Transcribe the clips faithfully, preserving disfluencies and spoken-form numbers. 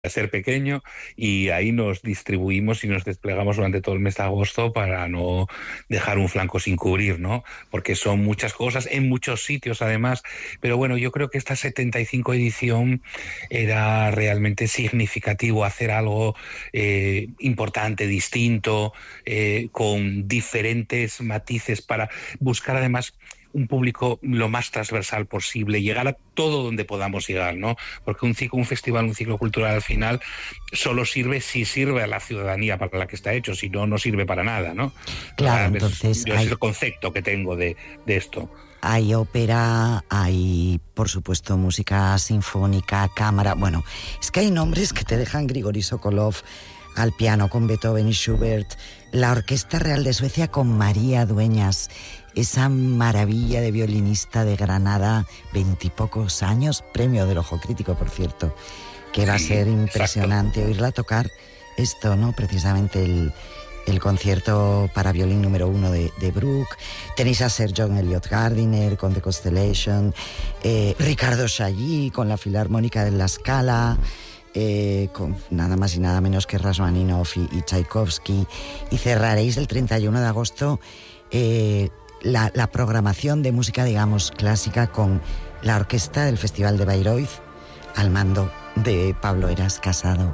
ser pequeño, y ahí nos distribuimos y nos desplegamos durante todo el mes de agosto para no dejar un flanco sin cubrir, ¿no? Porque son muchas cosas en muchos sitios además, pero bueno, yo creo que esta setenta y cinco edición era realmente significativo, hacer algo eh, importante, distinto, eh, con diferentes matices para buscar además un público lo más transversal posible, llegar a todo donde podamos llegar, ¿no? Porque un ciclo, un festival, un ciclo cultural al final solo sirve si sirve a la ciudadanía para la que está hecho, si no, no sirve para nada, ¿no? Claro, O sea, entonces es, yo hay... es el concepto que tengo de, de esto. Hay ópera, hay, por supuesto, música sinfónica, cámara... Bueno, es que hay nombres que te dejan Grigori Sokolov al piano con Beethoven y Schubert, la Orquesta Real de Suecia con María Dueñas, esa maravilla de violinista de Granada, veintipocos años, premio del Ojo Crítico, por cierto, que va sí, a ser impresionante exacto. Oírla tocar esto, ¿no? Precisamente el, el concierto para violín número uno de, de Bruch. Tenéis a Sir John Eliot Gardiner con The Constellation, eh, Ricardo Chailly con la Filarmónica de La Scala, Eh, con nada más y nada menos que Rachmaninoff y, y Tchaikovsky, y cerraréis el treinta y uno de agosto eh, la, la programación de música, digamos, clásica con la orquesta del Festival de Bayreuth al mando de Pablo Heras Casado.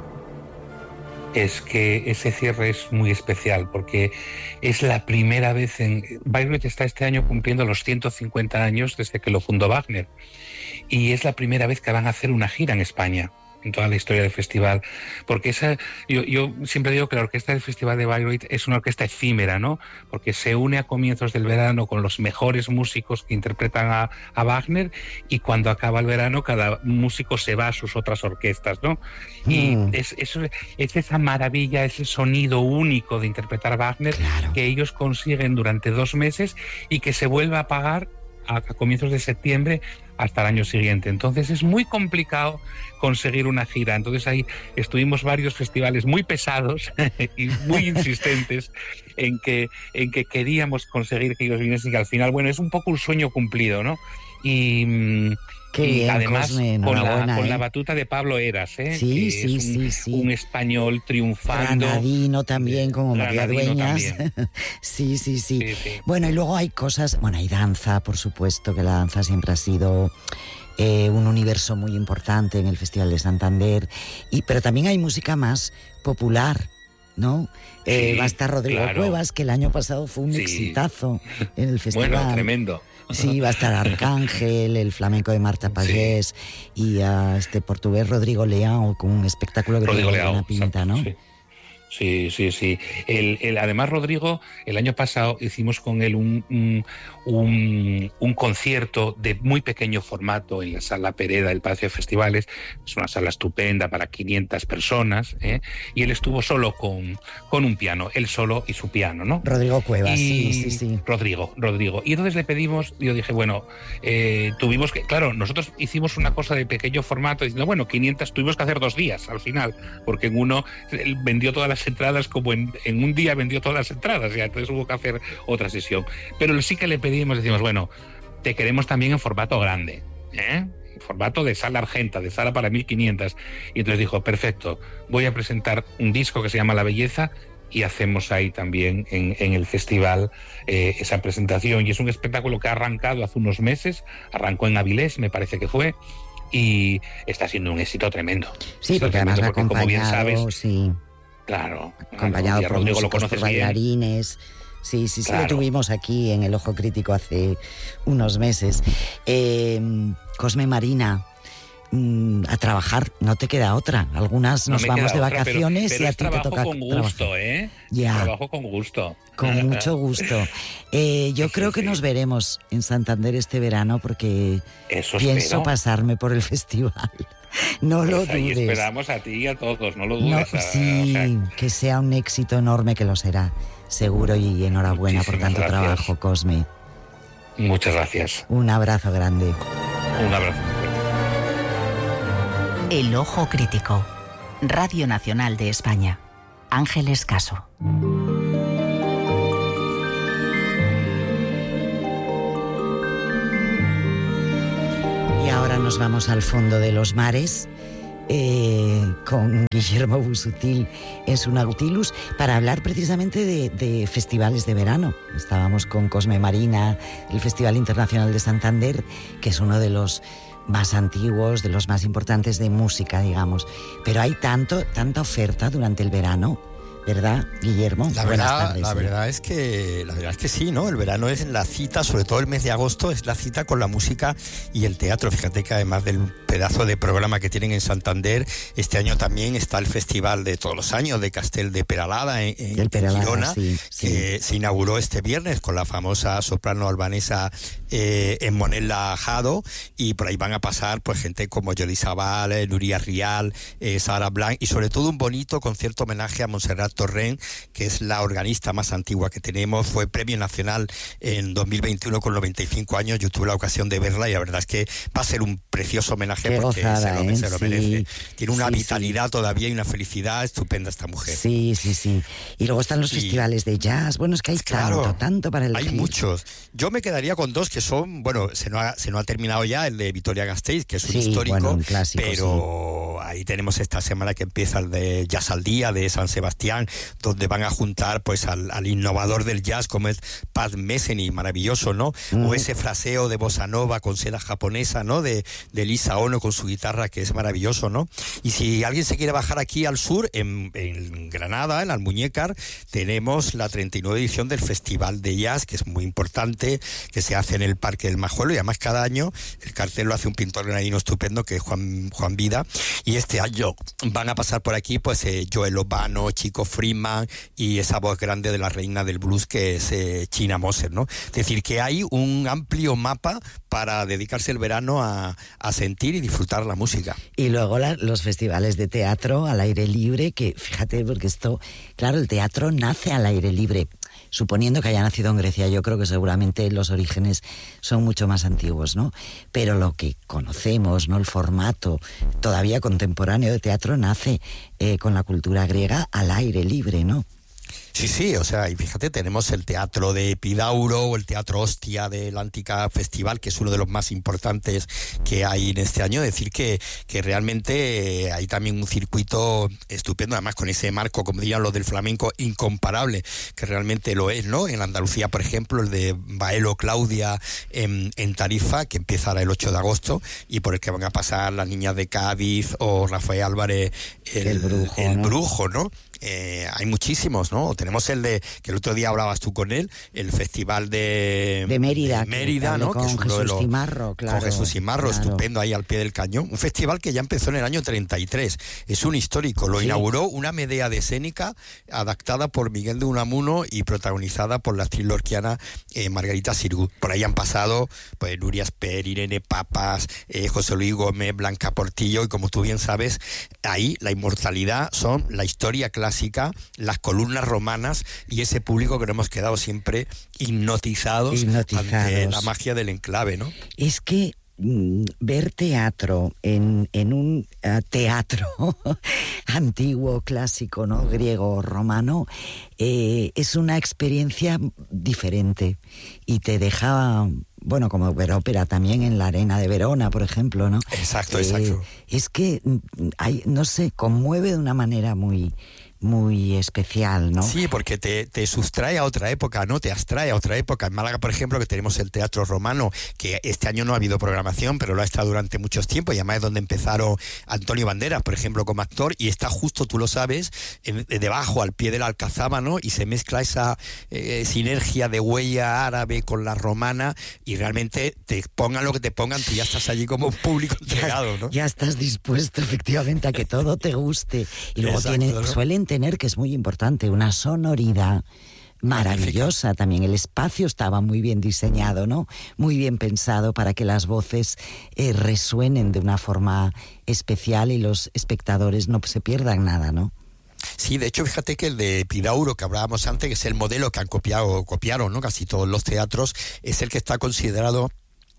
Es que ese cierre es muy especial porque es la primera vez en... Bayreuth está este año cumpliendo los ciento cincuenta años desde que lo fundó Wagner, y es la primera vez que van a hacer una gira en España en toda la historia del festival, porque esa, yo, yo siempre digo que la orquesta del Festival de Bayreuth es una orquesta efímera, ¿no? Porque se une a comienzos del verano con los mejores músicos que interpretan a, a Wagner, y cuando acaba el verano cada músico se va a sus otras orquestas, ¿no? Mm. Y es, es, es esa maravilla, ese sonido único de interpretar a Wagner, claro, que ellos consiguen durante dos meses y que se vuelve a apagar a, a comienzos de septiembre hasta el año siguiente. Entonces es muy complicado conseguir una gira. Entonces ahí estuvimos varios festivales muy pesados y muy insistentes en que, en que queríamos conseguir que ellos viniesen, y que al final, bueno, es un poco un sueño cumplido, ¿no? Y, Qué y bien, además Cosme, con, la, ¿eh? con la batuta de Pablo Heras, ¿eh? Sí, que sí, es un, sí, sí. un español triunfando. Granadino también, como María Dueñas. sí, sí, sí, sí, sí. Bueno, y luego hay cosas, bueno, hay danza, por supuesto, que la danza siempre ha sido eh, un universo muy importante en el Festival de Santander, y, pero también hay música más popular, ¿no? Eh, sí, va a estar Rodrigo claro. Cuevas, que el año pasado fue un sí. exitazo en el festival. Bueno, tremendo. Sí, va a estar Arcángel, el flamenco de Marta Pallés, sí. y uh, este portugués Rodrigo Leão, con un espectáculo que Rodrigo tiene Leão, una pinta, ¿no? Sí. Sí, sí, sí. El, el, además, Rodrigo, el año pasado hicimos con él un, un, un, un concierto de muy pequeño formato en la Sala Pereda del Palacio de Festivales. Es una sala estupenda para quinientas personas, ¿eh? Y él estuvo solo con, con un piano, él solo y su piano, ¿no? Rodrigo Cuevas, y, sí, sí, sí. Rodrigo, Rodrigo. Y entonces le pedimos, yo dije, bueno, eh, tuvimos que, claro, nosotros hicimos una cosa de pequeño formato, diciendo, bueno, quinientas, tuvimos que hacer dos días al final, porque en uno él vendió todas las entradas, como en, en un día vendió todas las entradas, ya, entonces hubo que hacer otra sesión. Pero sí que le pedimos, decimos, bueno, te queremos también en formato grande, ¿eh? En formato de sala argenta, de sala para mil quinientas. Y entonces dijo, perfecto, voy a presentar un disco que se llama La Belleza, y hacemos ahí también en, en el festival eh, esa presentación. Y es un espectáculo que ha arrancado hace unos meses, arrancó en Avilés, me parece que fue, y está siendo un éxito tremendo. Sí, está porque además va porque, como bien acompañado, sabes, sí. Claro, acompañado claro, por Rodrigo músicos, lo por conoces bailarines. Bien. Sí, sí, sí, claro. Lo tuvimos aquí en el Ojo Crítico hace unos meses. Eh, Cosme Marina, mmm, a trabajar, no te queda otra. Algunas nos no vamos de otra, vacaciones pero, pero y a ti te toca con gusto, trabajar. ¿eh? Ya. Trabajo con gusto. Con mucho gusto. Eh, yo sí, creo sí. que nos veremos en Santander este verano, porque Eso pienso espero. pasarme por el festival. No pues lo ahí dudes. Esperamos a ti y a todos, no lo dudes. No, a, sí, o sea, que sea un éxito enorme, que lo será, seguro, y enhorabuena por tanto gracias. trabajo, Cosme. Muchas gracias. Un abrazo grande. Un abrazo. El Ojo Crítico. Radio Nacional de España. Ángeles Caso. Y ahora nos vamos al fondo de los mares eh, con Guillermo Busutil en su Nautilus para hablar precisamente de, de festivales de verano. Estábamos con Cosme Marina, el Festival Internacional de Santander, que es uno de los más antiguos, de los más importantes de música, digamos. Pero hay tanto, tanta oferta durante el verano, ¿verdad, Guillermo? La verdad, tardes, la ¿sí? verdad es que la verdad es que sí, ¿no? El verano es la cita, sobre todo el mes de agosto, es la cita con la música y el teatro. Fíjate que además del pedazo de programa que tienen en Santander, este año también está el festival de todos los años de Castel de Peralada en, en, en Peralada, Girona, sí, que sí. se inauguró este viernes con la famosa soprano albanesa eh, Monella Jado, y por ahí van a pasar pues gente como Jordi Sabal, eh, Nuria Rial, eh, Sara Blanc, y sobre todo un bonito concierto homenaje a Montserrat Torrent, que es la organista más antigua que tenemos. Fue premio nacional en dos mil veintiuno con noventa y cinco años. Yo tuve la ocasión de verla y la verdad es que va a ser un precioso homenaje. Qué porque gozada, se lo, ¿eh? se lo merece. Sí, tiene una sí, vitalidad sí. todavía y una felicidad estupenda esta mujer. Sí, sí, sí. Y luego están los sí. festivales de jazz. Bueno, es que hay claro, tanto, tanto para elegir. Hay muchos. Yo me quedaría con dos que son, bueno, se no ha, se no ha terminado ya el de Vitoria-Gasteiz, que es un sí, histórico, bueno, un clásico, pero sí. ahí tenemos esta semana que empieza el de Jazz al Día de San Sebastián, donde van a juntar pues al, al innovador del jazz como es Pat Metheny, maravilloso, ¿no? Mm. O ese fraseo de bossa nova con seda japonesa, ¿no? De, de Lisa Ono con su guitarra, que es maravilloso, ¿no? Y si alguien se quiere bajar aquí al sur, en, en Granada, en Almuñécar, tenemos la treinta y nueva edición del Festival de Jazz, que es muy importante, que se hace en el Parque del Majuelo, y además cada año el cartel lo hace un pintor granadino estupendo, que es Juan, Juan Vida, y este año van a pasar por aquí pues eh, Joel Lobano, Chico Freeman y esa voz grande de la reina del blues que es eh, China Moser, ¿no? Es decir, que hay un amplio mapa para dedicarse el verano a, a sentir y disfrutar la música. Y luego la, los festivales de teatro al aire libre, que fíjate, porque esto, claro, el teatro nace al aire libre, suponiendo que haya nacido en Grecia. Yo creo que seguramente los orígenes son mucho más antiguos, ¿no? Pero lo que conocemos, ¿no? El formato todavía contemporáneo de teatro nace eh, con la cultura griega al aire libre, ¿no? Sí, sí, o sea, y fíjate, tenemos el teatro de Epidauro o el teatro Ostia del Antica Festival, que es uno de los más importantes que hay en este año. Decir que, que realmente eh, hay también un circuito estupendo, además con ese marco, como dirían los del flamenco, incomparable, que realmente lo es, ¿no? En Andalucía, por ejemplo, el de Baelo Claudia en, en Tarifa, que empieza ahora el ocho de agosto, y por el que van a pasar las niñas de Cádiz o Rafael Álvarez, el, el brujo, el ¿no? brujo, ¿no? Eh, hay muchísimos, ¿no? Tenemos el de, que el otro día hablabas tú con él, el festival de, de Mérida, de Mérida, que, ¿no? Con que es Jesús de los, Cimarro, claro. Con Jesús Cimarro, claro. estupendo ahí al pie del cañón. Un festival que ya empezó en el año treinta y tres. Es un histórico. Lo ¿Sí? inauguró una Medea de escénica adaptada por Miguel de Unamuno y protagonizada por la actriz lorquiana eh, Margarita Sirgut. Por ahí han pasado pues Nuria Esper, Irene Papas, eh, José Luis Gómez, Blanca Portillo, y como tú bien sabes, ahí la inmortalidad son la historia clásica, las columnas romanas y ese público que nos hemos quedado siempre hipnotizados, hipnotizados ante la magia del enclave, ¿no? Es que mm, ver teatro en, en un uh, teatro antiguo, clásico, ¿no? Griego, romano, eh, es una experiencia diferente y te deja... Bueno, como ver ópera también en la Arena de Verona, por ejemplo, ¿no? Exacto, eh, exacto. Es que, hay, no sé, conmueve de una manera muy... muy especial, ¿no? Sí, porque te, te sustrae a otra época, ¿no? Te abstrae a otra época. En Málaga, por ejemplo, que tenemos el Teatro Romano, que este año no ha habido programación, pero lo ha estado durante muchos tiempos, y además es donde empezaron Antonio Banderas, por ejemplo, como actor, y está justo, tú lo sabes, en, debajo, al pie de la Alcazaba, ¿no? Y se mezcla esa eh, sinergia de huella árabe con la romana, y realmente te pongan lo que te pongan, tú ya estás allí como un público entregado, ¿no? Ya, ya estás dispuesto, efectivamente, a que todo te guste. Y luego Exacto, tiene, ¿no? suelen tener, que es muy importante, una sonoridad maravillosa. También el espacio estaba muy bien diseñado, ¿no? Muy bien pensado para que las voces eh, resuenen de una forma especial y los espectadores no se pierdan nada, ¿no? Sí, de hecho, fíjate que el de Epidauro, que hablábamos antes, que es el modelo que han copiado, copiaron, ¿no? Casi todos los teatros, es el que está considerado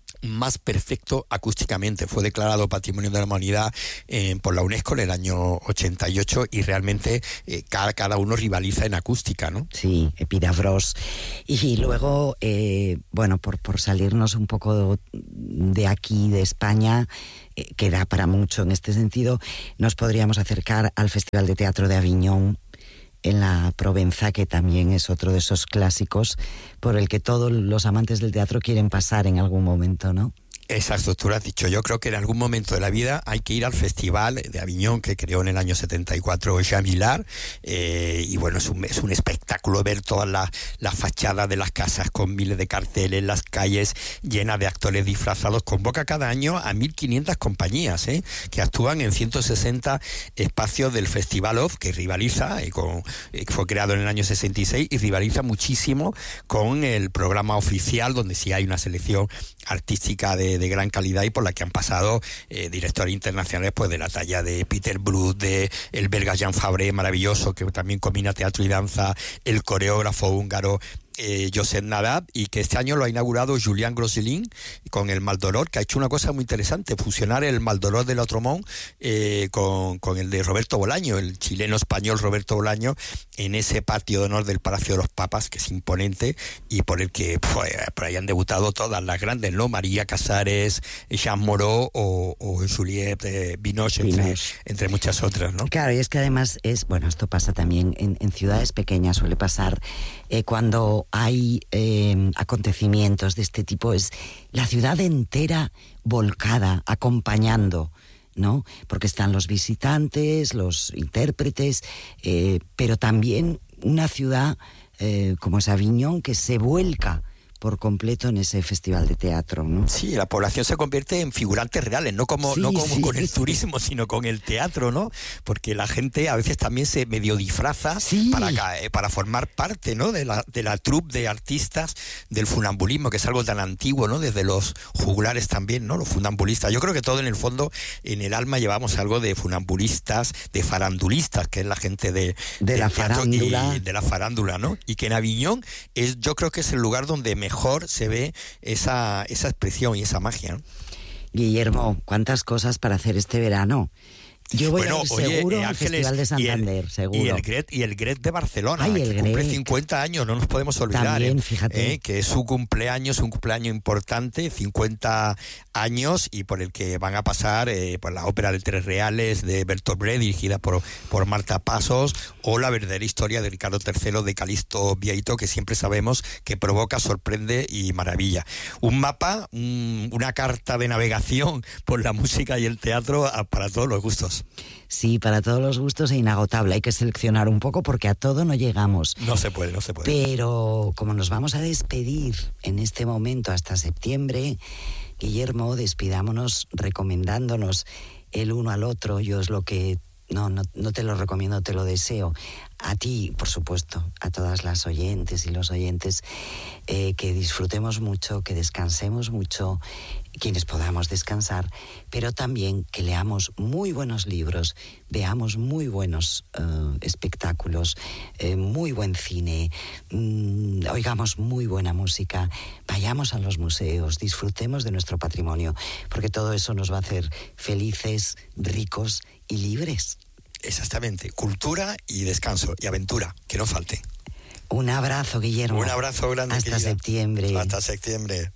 más perfecto acústicamente. Fue declarado Patrimonio de la Humanidad eh, por la UNESCO en el año ochenta y ocho y realmente eh, cada, cada uno rivaliza en acústica, ¿no? Sí, Epidavros. Y luego, eh, bueno, por, por salirnos un poco de aquí, de España, eh, que da para mucho en este sentido, nos podríamos acercar al Festival de Teatro de Aviñón, en la Provenza, que también es otro de esos clásicos por el que todos los amantes del teatro quieren pasar en algún momento, ¿no? Exacto, tú lo has dicho. Yo creo que en algún momento de la vida hay que ir al Festival de Aviñón que creó en el año setenta y cuatro Jean Vilar, eh, y bueno, es un, es un espectáculo ver todas las la fachadas de las casas con miles de carteles, las calles llenas de actores disfrazados. Convoca cada año a mil quinientas compañías eh, que actúan en ciento sesenta espacios del Festival Off, que rivaliza, eh, con, eh, fue creado en el año sesenta y seis y rivaliza muchísimo con el programa oficial, donde sí hay una selección artística de de gran calidad y por la que han pasado eh, directores internacionales pues de la talla de Peter Brook, de el belga Jean Fabre, maravilloso, que también combina teatro y danza, el coreógrafo húngaro Eh, Josep Nadab, y que este año lo ha inaugurado Julián Grosselin con el Maldoror, que ha hecho una cosa muy interesante, fusionar el Maldoror de Lautremont eh, con, con el de Roberto Bolaño, el chileno-español Roberto Bolaño, en ese patio de honor del Palacio de los Papas, que es imponente y por el que pues, por ahí han debutado todas las grandes, ¿no? María Casares, Jean Moreau o, o Juliette eh, Binoche, entre, entre muchas otras, ¿no? Claro, y es que además es, bueno, esto pasa también en, en ciudades pequeñas, suele pasar eh, cuando hay eh, acontecimientos de este tipo, es la ciudad entera volcada, acompañando, ¿no? Porque están los visitantes, los intérpretes, eh, pero también una ciudad eh, como es Aviñón, que se vuelca por completo en ese festival de teatro, ¿no? Sí, la población se convierte en figurantes reales, no como, sí, no como sí, con el sí. turismo, sino con el teatro, ¿no? Porque la gente a veces también se medio disfraza sí. para, para formar parte, ¿no? De la, de la troupe de artistas del funambulismo, que es algo tan antiguo, ¿no? Desde los juglares también, ¿no? Los funambulistas. Yo creo que todo en el fondo, en el alma llevamos algo de funambulistas, de farandulistas, que es la gente de, de la farándula. Y de la farándula, ¿no? Y que en Aviñón es, yo creo que es el lugar donde mejor mejor se ve esa, esa expresión y esa magia, ¿no? Guillermo, ¿cuántas cosas para hacer este verano? Yo voy bueno, a ir oye, seguro eh, al Ángeles, Festival de Santander, y el, seguro. Y el Gret, y el Gret de Barcelona, Ay, que el cumple Gret. cincuenta años, no nos podemos olvidar. También, eh, fíjate. Eh, que es su cumpleaños, un cumpleaños importante, cincuenta años, y por el que van a pasar eh, por la ópera de Tres Reales de Bertolt Brecht, dirigida por, por Marta Pasos, o la verdadera historia de Ricardo tercero de Calixto Vieito, que siempre sabemos que provoca, sorprende y maravilla. Un mapa, un, una carta de navegación por la música y el teatro a, para todos los gustos. Sí, para todos los gustos e inagotable. Hay que seleccionar un poco porque a todo no llegamos. No se puede, no se puede. Pero como nos vamos a despedir en este momento hasta septiembre, Guillermo, despidámonos recomendándonos el uno al otro. Yo es lo que... No, no, no te lo recomiendo, te lo deseo. A ti, por supuesto, a todas las oyentes y los oyentes, eh, que disfrutemos mucho, que descansemos mucho, quienes podamos descansar, pero también que leamos muy buenos libros, veamos muy buenos uh, espectáculos, eh, muy buen cine, mmm, oigamos muy buena música, vayamos a los museos, disfrutemos de nuestro patrimonio, porque todo eso nos va a hacer felices, ricos y libres. Exactamente, cultura y descanso y aventura, que no falte. Un abrazo, Guillermo. Un abrazo grande. Hasta querida. septiembre. Hasta septiembre.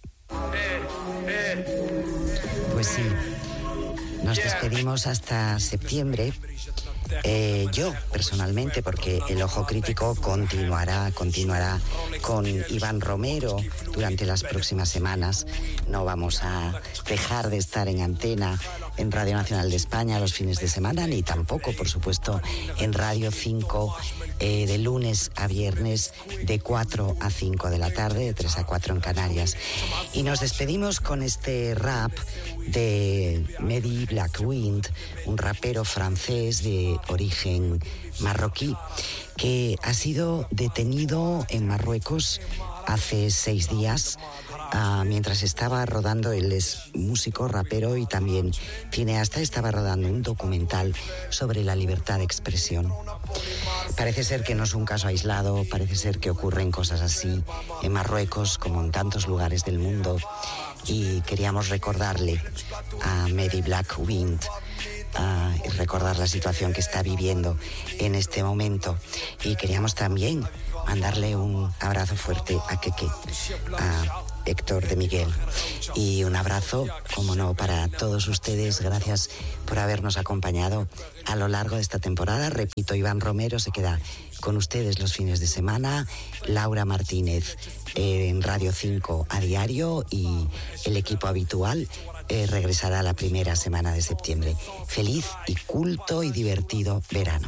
Pues sí, nos despedimos hasta septiembre. Eh, yo, personalmente, porque el Ojo Crítico continuará, continuará con Iván Romero durante las próximas semanas. No vamos a dejar de estar en antena en Radio Nacional de España los fines de semana, ni tampoco, por supuesto, en Radio cinco eh, de lunes a viernes de cuatro a cinco de la tarde, de tres a cuatro en Canarias. Y nos despedimos con este rap de Mehdi Blackwind, un rapero francés de origen marroquí, que ha sido detenido en Marruecos hace seis días, uh, mientras estaba rodando, él es músico, rapero y también cineasta, estaba rodando un documental sobre la libertad de expresión. Parece ser que no es un caso aislado, parece ser que ocurren cosas así en Marruecos como en tantos lugares del mundo. y queríamos recordarle a Mary Black Wind uh, y recordar la situación que está viviendo en este momento. Y queríamos también mandarle un abrazo fuerte a Keke, a Héctor de Miguel, y un abrazo, como no, para todos ustedes. Gracias por habernos acompañado a lo largo de esta temporada. Repito, Iván Romero se queda con ustedes los fines de semana, Laura Martínez eh, en Radio cinco a diario, y el equipo habitual eh, regresará la primera semana de septiembre. Feliz y culto y divertido verano.